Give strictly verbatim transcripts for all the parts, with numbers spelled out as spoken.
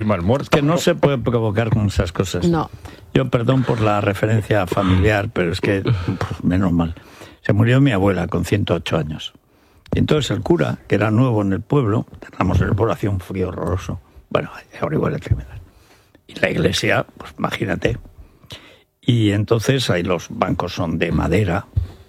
encima del muerto. Que no se puede provocar con esas cosas. No. Yo, perdón por la referencia familiar, pero es que, pues, menos mal. Se murió mi abuela con ciento ocho años. Y entonces el cura, que era nuevo en el pueblo, teníamos en el pueblo, hacía un frío horroroso. Bueno, ahora igual es tremendo. Y la iglesia, pues imagínate. Y entonces ahí los bancos son de madera.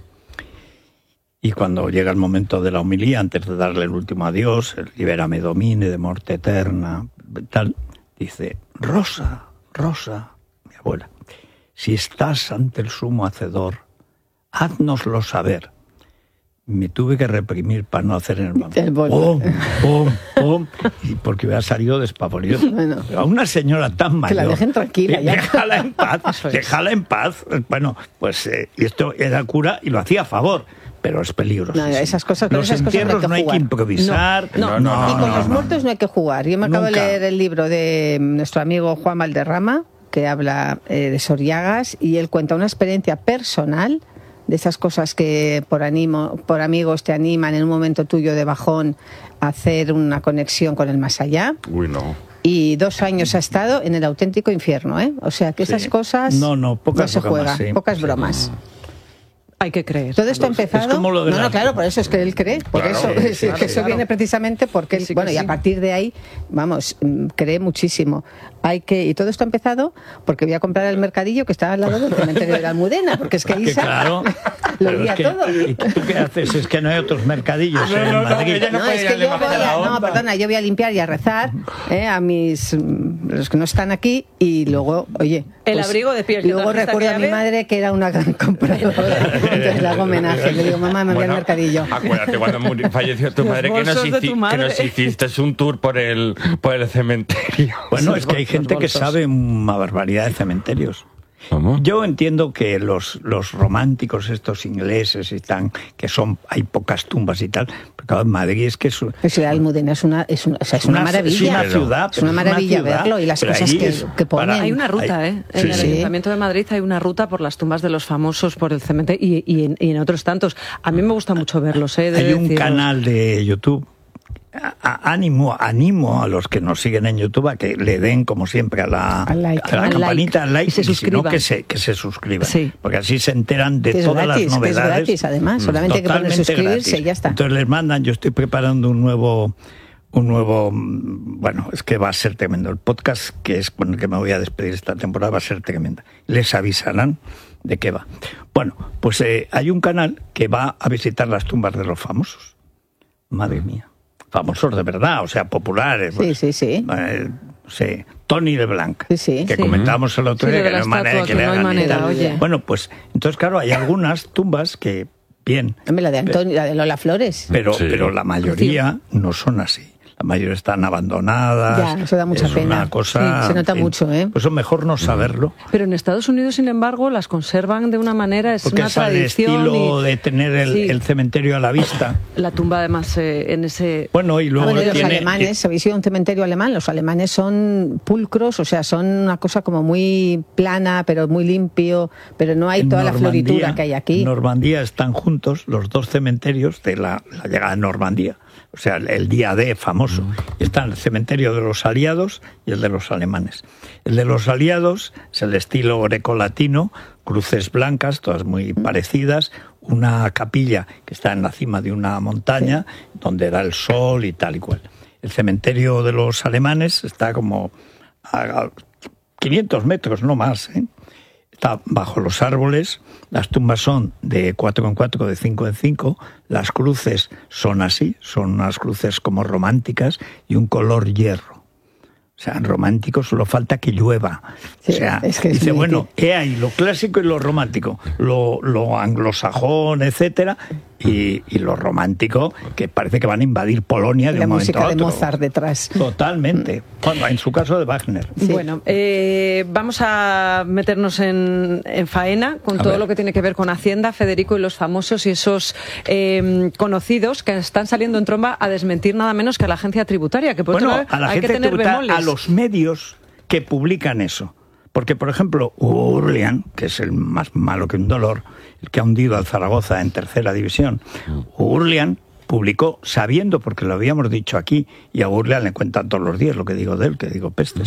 Y cuando llega el momento de la homilía, antes de darle el último adiós, el Libérame Domine, de muerte eterna, tal, dice: Rosa, Rosa, mi abuela, si estás ante el sumo hacedor, háznoslo saber. Me tuve que reprimir para no hacer en el banco. El ¡Pum! ¡Pum! ¡Pum! Y porque hubiera salido despavorido. Bueno, a una señora tan mayor. que la dejen tranquila. Ya. Déjala en paz. Déjala en paz. Bueno, pues eh, y esto era cura y lo hacía a favor. Pero es peligroso. No, esas cosas, los esas entierros cosas no hay que, no hay que improvisar. No, no, no, no, y con no, los no. muertos no hay que jugar. Yo me acabo Nunca. de leer el libro de nuestro amigo Juan Valderrama, que habla eh, de Soriagas, y él cuenta una experiencia personal de esas cosas que por animo, por amigos te animan en un momento tuyo de bajón a hacer una conexión con el más allá. Uy, no. Y dos años ha estado en el auténtico infierno, ¿eh? O sea que sí. esas cosas no, no, pocas no se bromas, juega, sí. pocas sí, bromas. No. Hay que creer. Todo esto ha empezado. Es como lo de no, la... no, claro, por eso es que él cree. Por claro, eso, sí, es, sí, que claro, eso claro. viene precisamente porque él, sí, bueno, sí. y a partir de ahí, vamos, cree muchísimo. Hay que y todo esto ha empezado porque voy a comprar el mercadillo que está al lado del cementerio de la Almudena, porque es que que Isa claro, lo veía es que, todo. ¿Y tú qué haces? Es que no hay otros mercadillos Ah, en no, no, Madrid. No, no, es que yo voy a, no, perdona, yo voy a limpiar y a rezar eh, a mis los que no están aquí y luego, oye, el pues, abrigo de piel. Luego recuerdo a mi madre que era una gran compradora. Entonces le hago homenaje. Le digo, mamá, me voy bueno, al mercadillo. Acuérdate cuando murió, falleció tu madre que nos, hici, madre que nos hiciste un tour por el, por el cementerio. Bueno, es que hay gente que sabe una barbaridad de cementerios. ¿Cómo? Yo entiendo que los, los románticos estos ingleses y tan, que son, hay pocas tumbas y tal, pero claro, en Madrid es que es, pues la Almudena es una, es una, o sea, es una, una maravilla, es una ciudad, es una maravilla es una ciudad, verlo y las cosas que, es, que ponen. Hay una ruta, hay, ¿eh? En sí, el sí. Ayuntamiento de Madrid hay una ruta por las tumbas de los famosos, por el cementerio y, y, en, y en otros tantos. A mí me gusta mucho verlos, ¿eh? Hay un decirlos. canal de YouTube. A, animo, animo a los que nos siguen en YouTube a que le den, como siempre, a la, a like, a la al campanita, al like, y, se y si no, que se, que se suscriban. Sí. Porque así se enteran de es todas gratis, las novedades. Es gratis, además. Solamente hay que poner suscribirse y ya está. Entonces les mandan, yo estoy preparando un nuevo... Un nuevo, bueno, es que va a ser tremendo. El podcast, que es con el que me voy a despedir esta temporada, va a ser tremenda. Les avisarán de qué va. Bueno, pues eh, hay un canal que va a visitar las tumbas de los famosos. Madre mía. Famosos de verdad, o sea, populares. Sí, pues, sí, sí. Eh, sí. Tony LeBlanc, sí, sí, que sí. comentábamos el otro sí, día, de que no hay manera que no le hagan. Manera, oye. Bueno, pues, entonces, claro, hay algunas tumbas que, bien. La de Antonio, la de Lola Flores. Pero, sí. pero la mayoría no son así. La mayoría están abandonadas. Ya, eso da mucha es pena. Una cosa, sí, se nota en, mucho, ¿eh? Pues es mejor no saberlo. Pero en Estados Unidos, sin embargo, las conservan de una manera, es Porque una es al tradición. estilo y, de tener el, sí. el cementerio a la vista. La tumba, además, eh, en ese. Bueno, y luego ah, bueno, tiene, los alemanes, ¿habéis ido a un cementerio alemán? Los alemanes son pulcros, o sea, son una cosa como muy plana, pero muy limpio, pero no hay toda Normandía, la floritura que hay aquí. En Normandía están juntos los dos cementerios de la, la llegada a Normandía. O sea, el día D famoso. Está el cementerio de los aliados y el de los alemanes. El de los aliados es el estilo grecolatino, cruces blancas, todas muy parecidas, una capilla que está en la cima de una montaña, sí. donde da el sol y tal y cual. El cementerio de los alemanes está como a quinientos metros, no más, ¿eh? Está bajo los árboles, las tumbas son de cuatro en cuatro, de cinco en cinco, las cruces son así, son unas cruces como románticas y un color hierro. O sea, romántico solo falta que llueva. Sí, o sea, es que es dice, muy bueno, ¿qué hay? Lo clásico y lo romántico, lo, lo anglosajón, etcétera, y, y lo romántico, que parece que van a invadir Polonia de la un momento a otro. La música de Mozart detrás. Totalmente. Bueno, en su caso de Wagner. Sí. Bueno, eh, vamos a meternos en, en faena con a todo ver. lo que tiene que ver con Hacienda, Federico, y los famosos y esos eh, conocidos que están saliendo en tromba a desmentir nada menos que a la agencia tributaria, que por bueno, otro lado, a la hay que tener bemoles. A los medios que publican eso. Porque, por ejemplo, Urlian, que es el más malo que un dolor, el que ha hundido al Zaragoza en tercera división, Urlian publicó, sabiendo, porque lo habíamos dicho aquí, y a Urlian le cuentan todos los días lo que digo de él, que digo pestes,